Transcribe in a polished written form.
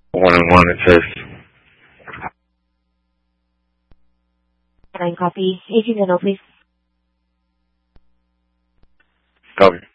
1-1, it says. 9 copy. Agent Dano, please. Copy.